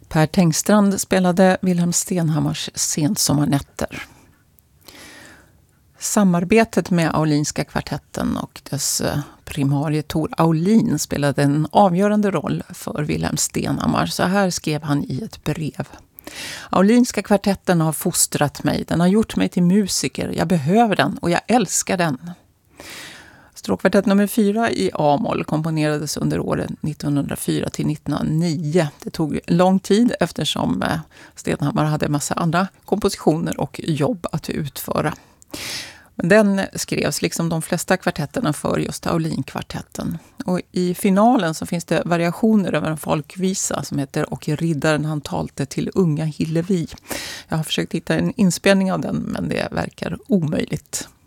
Per Tengstrand spelade Wilhelm Stenhammars Sensommarnätter. Samarbetet med Aulinska kvartetten och dess primarie Tor Aulin spelade en avgörande roll för Wilhelm Stenhammar. Så här skrev han i ett brev. Aulinska kvartetten har fostrat mig, den har gjort mig till musiker. Jag behöver den och jag älskar den. Stråkkvartett nummer 4 i A-moll komponerades under åren 1904 till 1909. Det tog lång tid eftersom Stenhammar hade en massa andra kompositioner och jobb att utföra. Men den skrevs liksom de flesta kvartetterna för just Aulinkvartetten. Och i finalen så finns det variationer över en folkvisa som heter Och riddaren han talte till unga Hillevi. Jag har försökt hitta en inspelning av den men det verkar omöjligt.